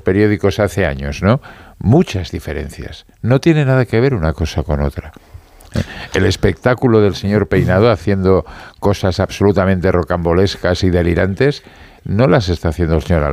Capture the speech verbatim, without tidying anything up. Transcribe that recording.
periódicos hace años, ¿no? Muchas diferencias. No tiene nada que ver una cosa con otra. El espectáculo del señor Peinado haciendo cosas absolutamente rocambolescas y delirantes no las está haciendo el señor Alonso.